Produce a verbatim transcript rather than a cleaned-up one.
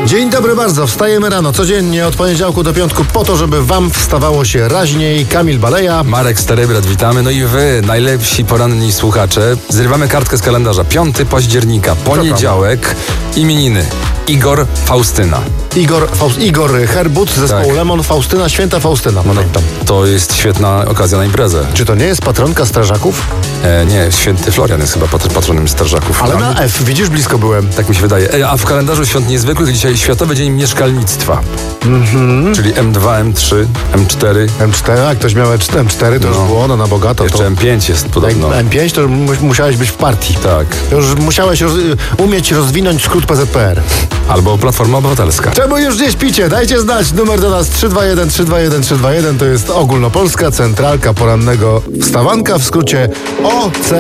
Dzień dobry bardzo, wstajemy rano codziennie od poniedziałku do piątku po to, żeby wam wstawało się raźniej. Kamil Baleja, Marek Starybrat, witamy. No i wy, najlepsi poranni słuchacze, zrywamy kartkę z kalendarza. piątego października, poniedziałek, imieniny. Igor, Faustyna. Igor, Faust, Igor Herbut, zespołu Tak. Lemon, Faustyna, święta Faustyna, pamiętam. To jest świetna okazja na imprezę. Czy to nie jest patronka strażaków? E, nie, święty Florian jest chyba patr- patronem strażaków. Ale A- na F, widzisz, blisko byłem. Tak mi się wydaje. E, a w kalendarzu świąt niezwykłych dzisiaj Światowy Dzień Mieszkalnictwa. Mhm. Czyli M dwa, M trzy, M cztery. M cztery, jak ktoś miał M cztery, to No. już było, no na bogato. Jeszcze To, M pięć jest podobno. M pięć to mu- musiałeś być w partii. Tak. To już musiałeś roz, umieć rozwinąć skrót P Z P R. Albo Platforma Obywatelska. Czemu już nie śpicie? Dajcie znać. Numer do nas trzy dwa jeden trzy dwa jeden trzy dwa jeden. To jest ogólnopolska centralka porannego wstawanka, w skrócie O C